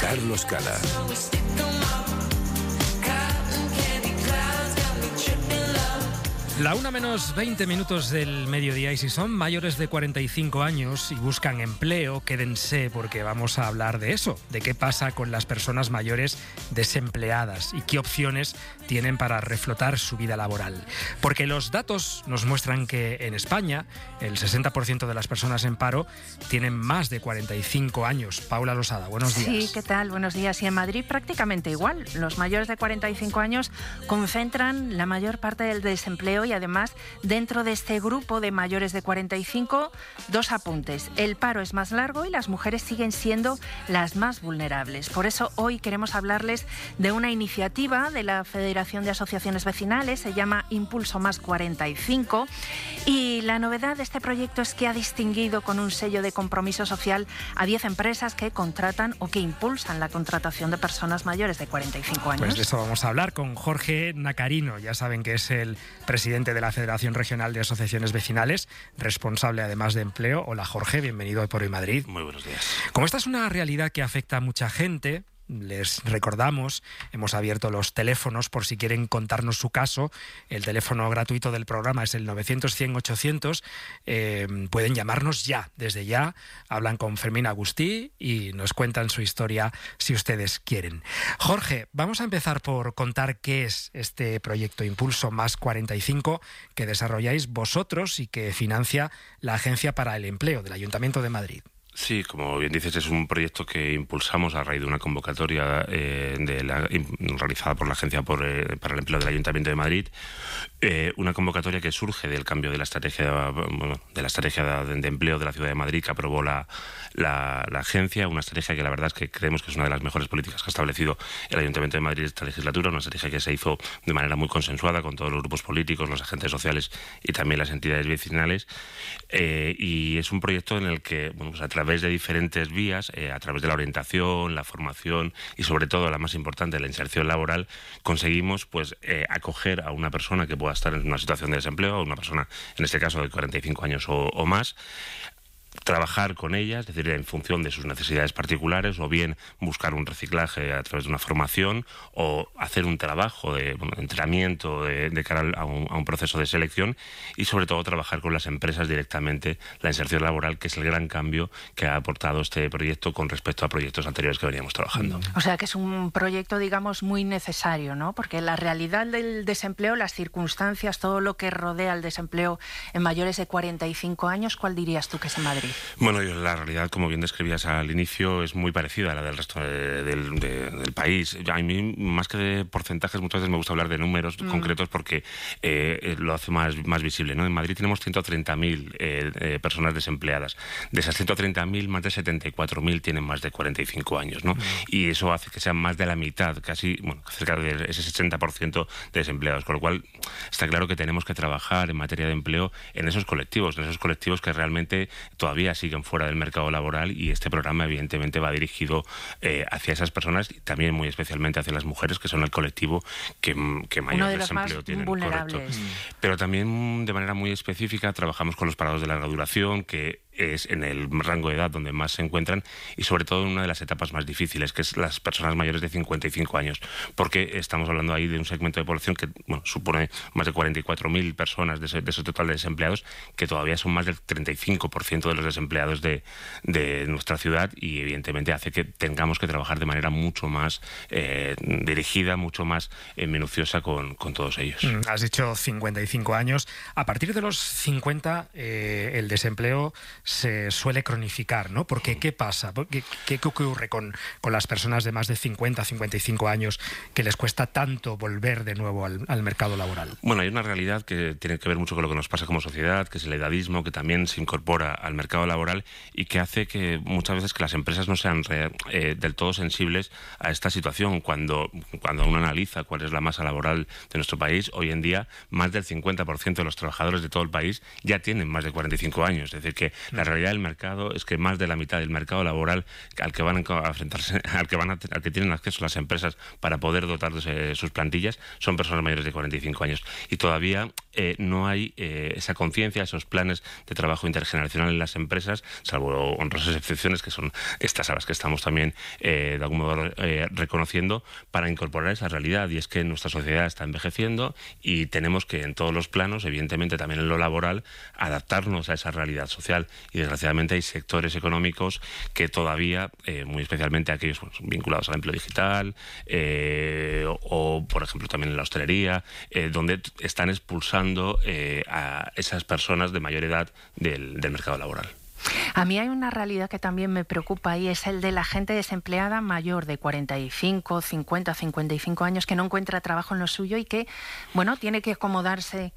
Carlos Cala. La 1:20 del mediodía, y si son mayores de 45 años y buscan empleo, quédense porque vamos a hablar de eso, de qué pasa con las personas mayores desempleadas y qué opciones tienen para reflotar su vida laboral. Porque los datos nos muestran que en España el 60% de las personas en paro tienen más de 45 años. Paula Losada, buenos días. Sí, ¿qué tal? Buenos días. Y en Madrid prácticamente igual. Los mayores de 45 años concentran la mayor parte del desempleo. Y además, dentro de este grupo de mayores de 45, dos apuntes. El paro es más largo y las mujeres siguen siendo las más vulnerables. Por eso hoy queremos hablarles de una iniciativa de la Federación de Asociaciones Vecinales, se llama Impulso Más 45. Y la novedad de este proyecto es que ha distinguido con un sello de compromiso social a 10 empresas que contratan o que impulsan la contratación de personas mayores de 45 años. Pues de eso vamos a hablar con Jorge Nacarino. Ya saben que es el presidente de la Federación Regional de Asociaciones Vecinales, responsable además de empleo. Hola Jorge, bienvenido a Por Hoy Madrid. Muy buenos días. Como esta es una realidad que afecta a mucha gente, les recordamos, hemos abierto los teléfonos por si quieren contarnos su caso. El teléfono gratuito del programa es el 900-100-800. Pueden llamarnos ya, desde ya. Hablan con Fermín Agustí y nos cuentan su historia si ustedes quieren. Jorge, vamos a empezar por contar qué es este proyecto Impulso Más 45 que desarrolláis vosotros y que financia la Agencia para el Empleo del Ayuntamiento de Madrid. Sí, como bien dices, es un proyecto que impulsamos a raíz de una convocatoria realizada por la Agencia para el Empleo del Ayuntamiento de Madrid. Una convocatoria que surge del cambio de la estrategia de empleo de la Ciudad de Madrid que aprobó la agencia, una estrategia que la verdad es que creemos que es una de las mejores políticas que ha establecido el Ayuntamiento de Madrid esta legislatura, una estrategia que se hizo de manera muy consensuada con todos los grupos políticos, los agentes sociales y también las entidades vecinales, y es un proyecto en el que, a través de diferentes vías, a través de la orientación, la formación y sobre todo, la más importante, la inserción laboral, conseguimos acoger a una persona que pueda estar en una situación de desempleo, a una persona en este caso de 45 años o más, trabajar con ellas, es decir, en función de sus necesidades particulares, o bien buscar un reciclaje a través de una formación, o hacer un trabajo de entrenamiento de cara a un proceso de selección, y sobre todo trabajar con las empresas directamente la inserción laboral, que es el gran cambio que ha aportado este proyecto con respecto a proyectos anteriores que veníamos trabajando. O sea que es un proyecto, digamos, muy necesario, ¿no? Porque la realidad del desempleo, las circunstancias, todo lo que rodea el desempleo en mayores de 45 años, ¿cuál dirías tú que es en Madrid? Bueno, la realidad, como bien describías al inicio, es muy parecida a la del resto del país. A mí, más que de porcentajes, muchas veces me gusta hablar de números concretos porque lo hace más visible, ¿no? En Madrid tenemos 130.000 personas desempleadas. De esas 130.000, más de 74.000 tienen más de 45 años, ¿no? Y eso hace que sean más de la mitad, casi, cerca de ese 60% de desempleados. Con lo cual, está claro que tenemos que trabajar en materia de empleo en esos colectivos que realmente todavía siguen fuera del mercado laboral, y este programa evidentemente va dirigido hacia esas personas y también muy especialmente hacia las mujeres, que son el colectivo que mayor desempleo tienen. Vulnerables. Correcto. Pero también de manera muy específica trabajamos con los parados de larga duración, que es en el rango de edad donde más se encuentran, y sobre todo en una de las etapas más difíciles, que es las personas mayores de 55 años, porque estamos hablando ahí de un segmento de población que supone más de 44.000 personas de ese total de desempleados, que todavía son más del 35% de los desempleados de nuestra ciudad, y evidentemente hace que tengamos que trabajar de manera mucho más dirigida, mucho más minuciosa con todos ellos. Has dicho 55 años. A partir de los 50 el desempleo se suele cronificar, ¿no? Porque ¿qué pasa? ¿Qué ocurre con las personas de más de 50, 55 años que les cuesta tanto volver de nuevo al mercado laboral? Bueno, hay una realidad que tiene que ver mucho con lo que nos pasa como sociedad, que es el edadismo, que también se incorpora al mercado laboral y que hace que muchas veces que las empresas no sean del todo sensibles a esta situación. Cuando uno analiza cuál es la masa laboral de nuestro país, hoy en día más del 50% de los trabajadores de todo el país ya tienen más de 45 años. Es decir, que la realidad del mercado es que más de la mitad del mercado laboral al que van a enfrentarse, al que tienen acceso las empresas para poder dotar de sus plantillas, son personas mayores de 45 años. Y todavía no hay esa conciencia, esos planes de trabajo intergeneracional en las empresas, salvo honrosas excepciones, que son estas a las que estamos también de algún modo reconociendo, para incorporar esa realidad. Y es que nuestra sociedad está envejeciendo y tenemos que, en todos los planos, evidentemente también en lo laboral, adaptarnos a esa realidad social. Y desgraciadamente hay sectores económicos que todavía, muy especialmente aquellos vinculados al empleo digital, o por ejemplo también en la hostelería, donde están expulsando a esas personas de mayor edad del mercado laboral. A mí hay una realidad que también me preocupa y es el de la gente desempleada mayor de 45, 50, 55 años que no encuentra trabajo en lo suyo y que, bueno, tiene que acomodarse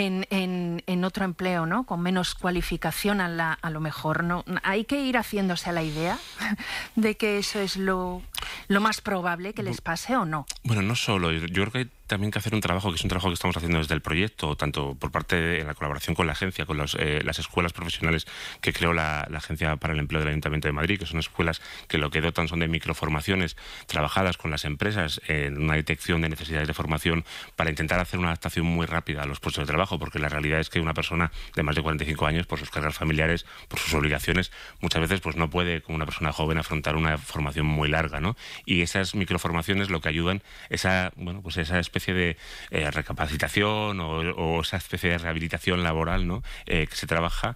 en otro empleo, ¿no? Con menos cualificación a lo mejor, ¿no? Hay que ir haciéndose a la idea de que eso es lo más probable que les pase, ¿o no? Bueno, no solo. Yo creo que hay también que hacer un trabajo, que es un trabajo que estamos haciendo desde el proyecto, tanto por parte en la colaboración con la agencia, con las escuelas profesionales que creó la Agencia para el Empleo del Ayuntamiento de Madrid, que son escuelas que lo que dotan son de microformaciones trabajadas con las empresas en una detección de necesidades de formación para intentar hacer una adaptación muy rápida a los puestos de trabajo, porque la realidad es que una persona de más de 45 años, por sus cargas familiares, por sus obligaciones, muchas veces pues no puede, como una persona joven, afrontar una formación muy larga, ¿no? Y esas microformaciones lo que ayudan es a, bueno, pues esa especie de recapacitación o esa especie de rehabilitación laboral, ¿no? Que se trabaja,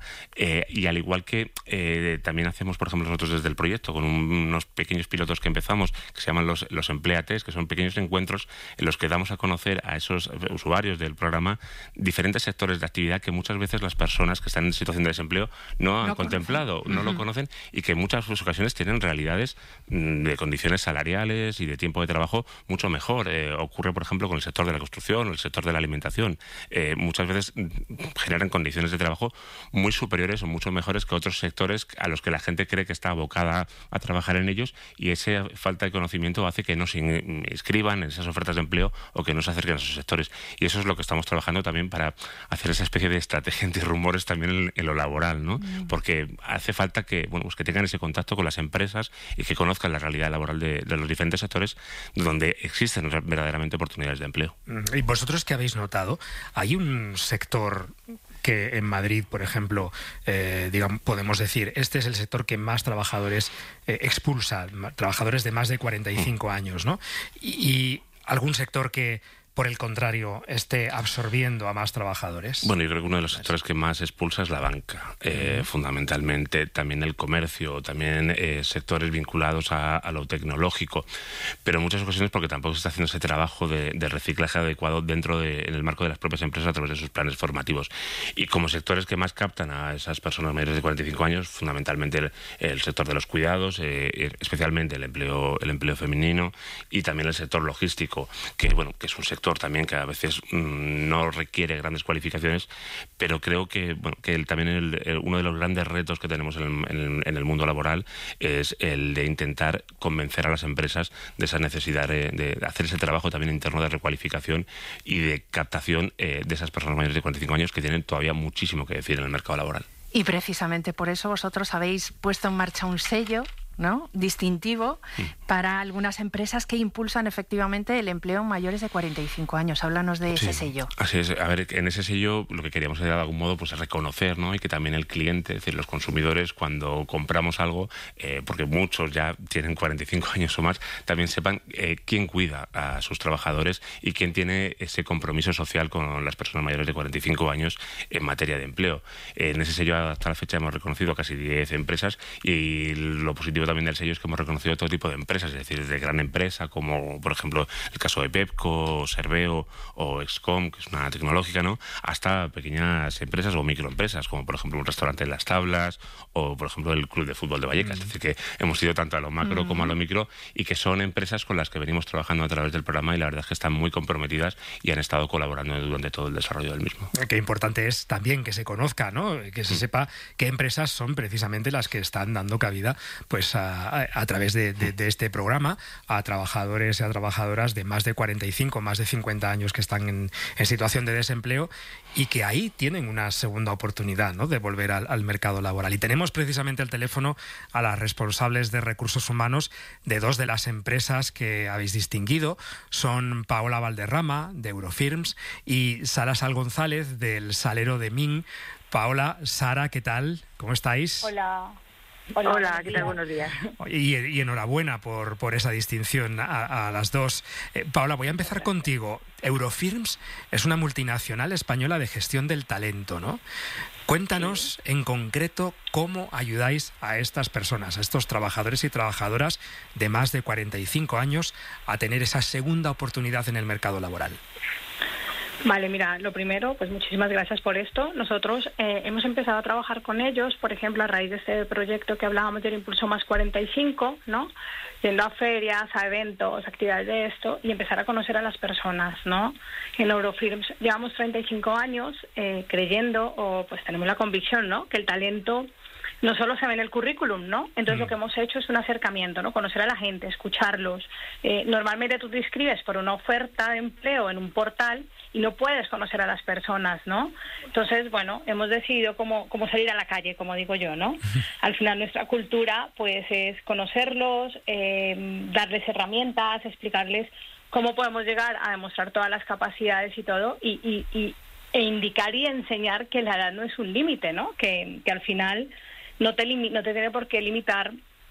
y al igual que también hacemos, por ejemplo, nosotros desde el proyecto, con unos pequeños pilotos que empezamos, que se llaman los Empleates, que son pequeños encuentros en los que damos a conocer a esos usuarios del programa diferentes sectores de actividad que muchas veces las personas que están en situación de desempleo no han contemplado, no lo conocen, y que en muchas ocasiones tienen realidades de condiciones salariales y de tiempo de trabajo mucho mejor. Ocurre, por ejemplo, con el sector de la construcción o el sector de la alimentación. Muchas veces generan condiciones de trabajo muy superiores o mucho mejores que otros sectores a los que la gente cree que está abocada a trabajar en ellos, y esa falta de conocimiento hace que no se inscriban en esas ofertas de empleo o que no se acerquen a esos sectores. Y eso es lo que estamos trabajando también para hacer esa especie de estrategia antirrumores también en lo laboral, ¿no? Porque hace falta que, bueno, pues que tengan ese contacto con las empresas y que conozcan la realidad laboral de los diferentes sectores donde existen verdaderamente oportunidades de empleo. ¿Y vosotros qué habéis notado? ¿Hay un sector que en Madrid, por ejemplo, digamos, podemos decir, este es el sector que más trabajadores expulsa, trabajadores de más de 45 años, ¿no? Y algún sector que, por el contrario, esté absorbiendo a más trabajadores? Bueno, yo creo que uno de los sectores que más expulsa es la banca, fundamentalmente, también el comercio, también sectores vinculados a lo tecnológico, pero en muchas ocasiones porque tampoco se está haciendo ese trabajo de reciclaje adecuado en el marco de las propias empresas a través de sus planes formativos. Y como sectores que más captan a esas personas mayores de 45 años, fundamentalmente el sector de los cuidados, especialmente el empleo femenino, y también el sector logístico, que es un sector también que a veces no requiere grandes cualificaciones, pero creo que, también uno de los grandes retos que tenemos en el mundo laboral es el de intentar convencer a las empresas de esa necesidad de hacer ese trabajo también interno de recualificación y de captación de esas personas mayores de 45 años que tienen todavía muchísimo que decir en el mercado laboral. Y precisamente por eso vosotros habéis puesto en marcha un sello, ¿no?, distintivo para algunas empresas que impulsan efectivamente el empleo en mayores de 45 años. Háblanos de ese sello. Así es. A ver, en ese sello lo que queríamos era de algún modo pues reconocer, ¿no?, y que también el cliente, es decir, los consumidores, cuando compramos algo, porque muchos ya tienen 45 años o más, también sepan quién cuida a sus trabajadores y quién tiene ese compromiso social con las personas mayores de 45 años en materia de empleo. En ese sello hasta la fecha hemos reconocido casi 10 empresas, y lo positivo también del sello es que hemos reconocido todo tipo de empresas, es decir, desde gran empresa como por ejemplo el caso de Pepco, Serveo o Excom, que es una tecnológica, ¿no?, hasta pequeñas empresas o microempresas como por ejemplo un restaurante en Las Tablas o por ejemplo el Club de Fútbol de Vallecas. Es decir, que hemos ido tanto a lo macro como a lo micro, y que son empresas con las que venimos trabajando a través del programa, y la verdad es que están muy comprometidas y han estado colaborando durante todo el desarrollo del mismo. Qué importante es también que se conozca, ¿no?, que se sepa qué empresas son precisamente las que están dando cabida pues pues a través de este programa a trabajadores y a trabajadoras de más de 45, más de 50 años que están en situación de desempleo y que ahí tienen una segunda oportunidad, ¿no?, de volver al mercado laboral. Y tenemos precisamente al teléfono a las responsables de recursos humanos de dos de las empresas que habéis distinguido. Son Paola Valderrama, de Eurofirms, y Sara Sal González, del Salero de Min. Paola, Sara, ¿qué tal? ¿Cómo estáis? Hola, ¿qué tal? Buenos días. Y enhorabuena por esa distinción a las dos. Paola, voy a empezar contigo. Eurofirms es una multinacional española de gestión del talento, ¿no? Cuéntanos en concreto cómo ayudáis a estas personas, a estos trabajadores y trabajadoras de más de 45 años a tener esa segunda oportunidad en el mercado laboral. Vale, mira, lo primero, pues muchísimas gracias por esto. Nosotros hemos empezado a trabajar con ellos, por ejemplo, a raíz de este proyecto que hablábamos del Impulso Más 45, ¿no? Yendo a ferias, a eventos, actividades de esto y empezar a conocer a las personas, ¿no? En Eurofirms llevamos 35 años creyendo, o pues tenemos la convicción, ¿no?, que el talento no solo se ve en el currículum, ¿no? Entonces lo que hemos hecho es un acercamiento, ¿no? Conocer a la gente, escucharlos. Normalmente tú te inscribes por una oferta de empleo en un portal y no puedes conocer a las personas, ¿no? Entonces, bueno, hemos decidido cómo salir a la calle, como digo yo, ¿no? Al final nuestra cultura, pues, es conocerlos, darles herramientas, explicarles cómo podemos llegar a demostrar todas las capacidades y todo, e indicar y enseñar que la edad no es un límite, ¿no? Que al final no te tiene por qué limitar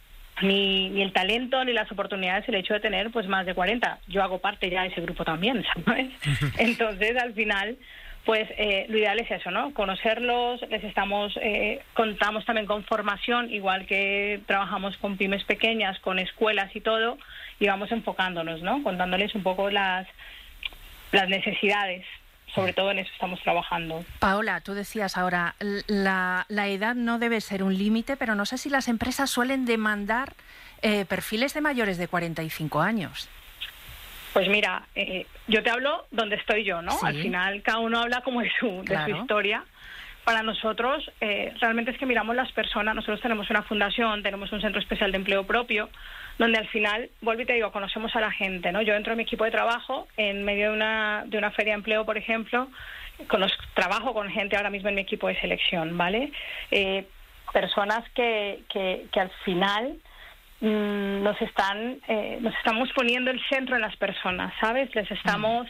ni el talento ni las oportunidades el hecho de tener pues más de 40. Yo hago parte ya de ese grupo también, ¿sabes? Entonces, al final, pues lo ideal es eso, ¿no? Conocerlos, contamos también con formación, igual que trabajamos con pymes pequeñas, con escuelas y todo, y vamos enfocándonos, ¿no? Contándoles un poco las necesidades. Sobre todo en eso estamos trabajando. Paola, tú decías ahora, la edad no debe ser un límite, pero no sé si las empresas suelen demandar perfiles de mayores de 45 años. Pues mira, yo te hablo donde estoy yo, ¿no? Sí. Al final cada uno habla como de su historia. Para nosotros, realmente es que miramos las personas. Nosotros tenemos una fundación, tenemos un centro especial de empleo propio, donde al final, vuelvo y te digo, conocemos a la gente, ¿no? Yo entro en mi equipo de trabajo en medio de una feria de empleo, por ejemplo, trabajo con gente ahora mismo en mi equipo de selección, ¿vale? Personas que al final nos estamos poniendo el centro en las personas, ¿sabes? Les estamos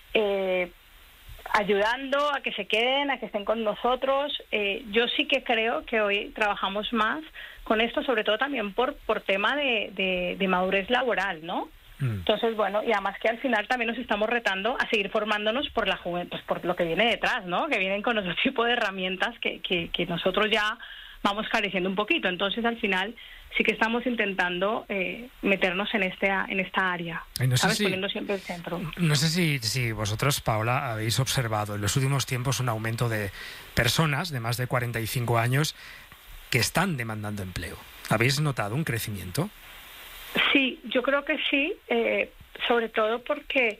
ayudando a que se queden, a que estén con nosotros. Yo sí que creo que hoy trabajamos más con esto, sobre todo también por tema de madurez laboral, ¿no? Entonces, bueno, y además que al final también nos estamos retando a seguir formándonos por la juventud, pues por lo que viene detrás, ¿no? Que vienen con otro tipo de herramientas que nosotros ya vamos careciendo un poquito. Entonces, al final, sí que estamos intentando meternos en esta área, no ¿sabes? Poniendo siempre el centro. No sé si vosotros, Paola, habéis observado en los últimos tiempos un aumento de personas de más de 45 años que están demandando empleo. ¿Habéis notado un crecimiento? Sí, yo creo que sí, sobre todo porque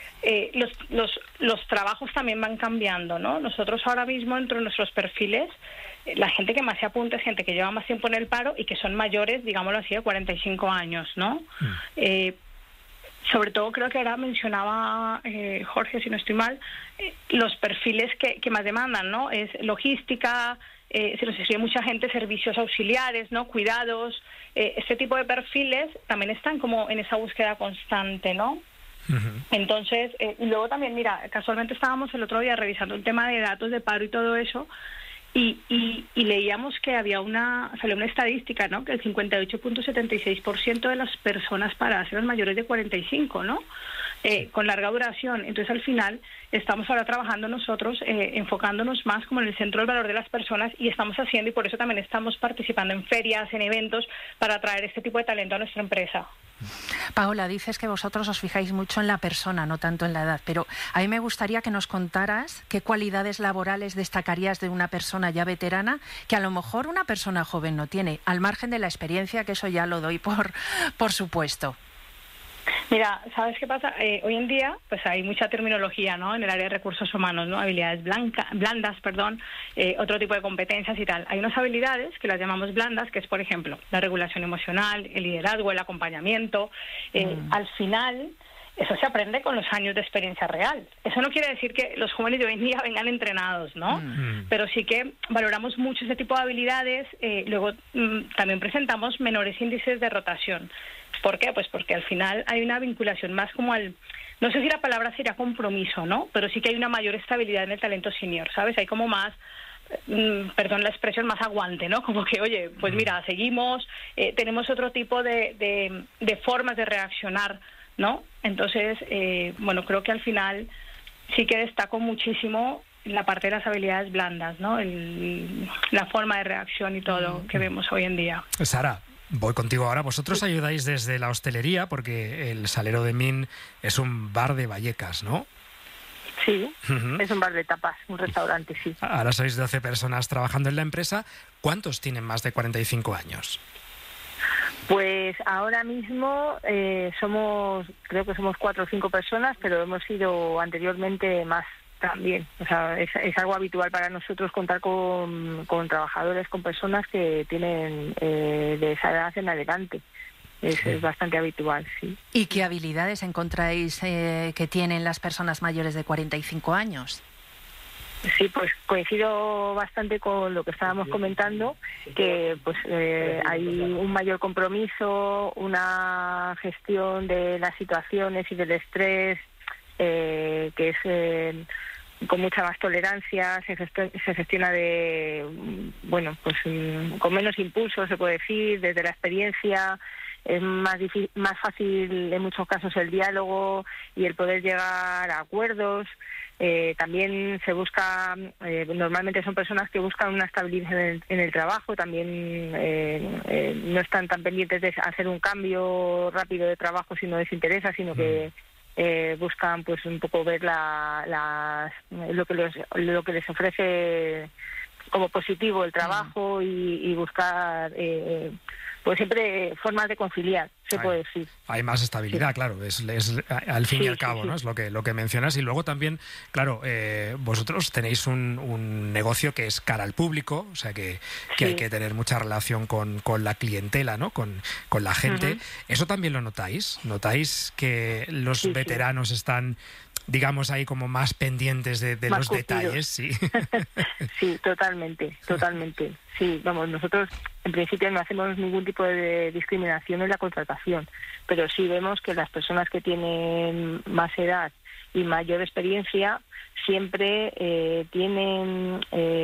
los trabajos también van cambiando, ¿no? Nosotros ahora mismo, entre nuestros perfiles, la gente que más se apunta es gente que lleva más tiempo en el paro y que son mayores, digámoslo así, de 45 años, ¿no? Sobre todo creo que ahora mencionaba Jorge, si no estoy mal, los perfiles que más demandan, ¿no? Es logística, se nos escribe mucha gente, servicios auxiliares, ¿no? Cuidados, este tipo de perfiles también están como en esa búsqueda constante, ¿no? Entonces, y luego también, mira, casualmente estábamos el otro día revisando el tema de datos de paro y todo eso, y leíamos que salió una estadística, ¿no? Que el 58.76% de las personas paradas eran mayores de 45, ¿no? Con larga duración. Entonces, al final, estamos ahora trabajando nosotros, enfocándonos más como en el centro del valor de las personas, y estamos haciendo, y por eso también estamos participando en ferias, en eventos, para atraer este tipo de talento a nuestra empresa. Paola, dices que vosotros os fijáis mucho en la persona, no tanto en la edad, pero a mí me gustaría que nos contaras qué cualidades laborales destacarías de una persona ya veterana que a lo mejor una persona joven no tiene, al margen de la experiencia, que eso ya lo doy por supuesto. Mira, Mira, ¿sabes qué pasa? Hoy en día pues hay mucha terminología, ¿no?, en el área de recursos humanos, ¿no? Habilidades blandas, otro tipo de competencias y tal. Hay unas habilidades que las llamamos blandas, que es, por ejemplo, la regulación emocional, el liderazgo, el acompañamiento. Al final, eso se aprende con los años de experiencia real. Eso no quiere decir que los jóvenes de hoy en día vengan entrenados, ¿no? Pero sí que valoramos mucho ese tipo de habilidades. Luego también presentamos menores índices de rotación. ¿Por qué? Pues porque al final hay una vinculación más como no sé si la palabra sería compromiso, ¿no? Pero sí que hay una mayor estabilidad en el talento senior, ¿sabes? Hay como más, perdón la expresión, más aguante, ¿no? Como que, oye, pues mira, seguimos, tenemos otro tipo de formas de reaccionar, ¿no? Entonces, bueno, creo que al final sí que destaco muchísimo la parte de las habilidades blandas, ¿no? La forma de reacción y todo que vemos hoy en día. Sara, voy contigo ahora. Vosotros ayudáis desde la hostelería, porque el Salero de Min es un bar de Vallecas, ¿no? Sí, es un bar de tapas, un restaurante, sí. Ahora sois 12 personas trabajando en la empresa. ¿Cuántos tienen más de 45 años? Pues ahora mismo creo que somos 4 o 5 personas, pero hemos sido anteriormente más también. O sea, es algo habitual para nosotros contar con trabajadores, con personas que tienen de esa edad en adelante. Es bastante habitual, sí. ¿Y qué habilidades encontráis que tienen las personas mayores de 45 años? Sí, pues coincido bastante con lo que estábamos comentando, que pues hay un mayor compromiso, una gestión de las situaciones y del estrés que es con mucha más tolerancia, se gestiona con menos impulso, se puede decir, desde la experiencia. Es más fácil en muchos casos el diálogo y el poder llegar a acuerdos. También se busca, normalmente son personas que buscan una estabilidad en el trabajo, también no están tan pendientes de hacer un cambio rápido de trabajo si no les interesa, sino que buscan pues un poco ver lo que les ofrece como positivo el trabajo y buscar pues siempre formas de conciliar, se puede decir. Hay más estabilidad, claro, es al fin y al cabo, ¿no? Es lo que mencionas. Y luego también, claro, vosotros tenéis un negocio que es cara al público, o sea que hay que tener mucha relación con la clientela, ¿no? Con la gente. ¿Eso también lo notáis? ¿Notáis que los veteranos están, digamos, ahí como más pendientes de los detalles? Sí. Sí, totalmente. Sí, vamos, nosotros en principio no hacemos ningún tipo de discriminación en la contratación, pero sí vemos que las personas que tienen más edad y mayor experiencia siempre tienen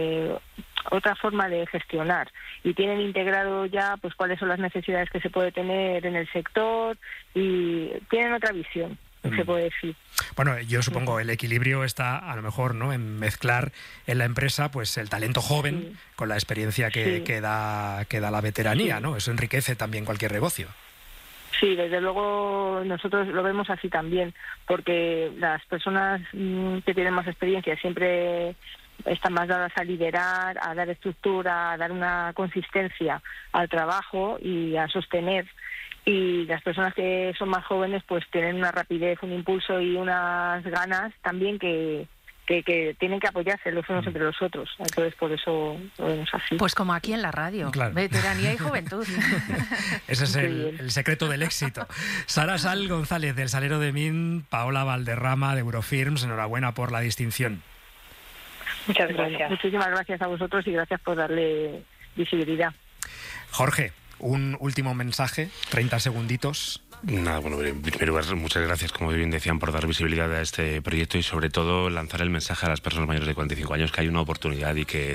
otra forma de gestionar y tienen integrado ya pues cuáles son las necesidades que se puede tener en el sector y tienen otra visión, se puede decir. Bueno, yo supongo el equilibrio está a lo mejor, ¿no?, en mezclar en la empresa pues el talento joven con la experiencia que da la veteranía, ¿no? Eso enriquece también cualquier negocio. Sí, desde luego nosotros lo vemos así también, porque las personas que tienen más experiencia siempre están más dadas a liderar, a dar estructura, a dar una consistencia al trabajo y a sostener. Y las personas que son más jóvenes pues tienen una rapidez, un impulso y unas ganas también que tienen que apoyarse los unos entre los otros. Entonces por eso lo vemos así. Pues como aquí en la radio, claro. Veteranía y juventud. Ese es el secreto del éxito. Sara Sal González del Salero de Min, Paola Valderrama de Eurofirms, enhorabuena por la distinción. Muchas gracias. Muchísimas gracias a vosotros y gracias por darle visibilidad. Jorge, un último mensaje, 30 segunditos. Nada, bueno, en primer lugar, muchas gracias, como bien decían, por dar visibilidad a este proyecto y sobre todo lanzar el mensaje a las personas mayores de 45 años que hay una oportunidad y que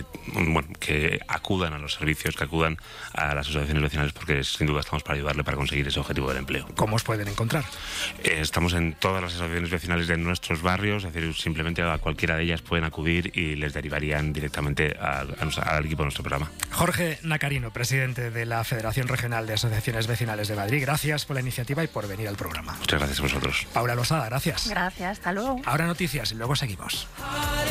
acudan a los servicios, que acudan a las asociaciones vecinales, porque sin duda estamos para ayudarle para conseguir ese objetivo del empleo. ¿Cómo os pueden encontrar? Estamos en todas las asociaciones vecinales de nuestros barrios, es decir, simplemente a cualquiera de ellas pueden acudir y les derivarían directamente al equipo de nuestro programa. Jorge Nacarino, presidente de la Federación Regional de Asociaciones Vecinales de Madrid, gracias por la iniciativa y por venir al programa. Muchas gracias a vosotros. Paula Losada, gracias. Gracias, hasta luego. Ahora noticias y luego seguimos.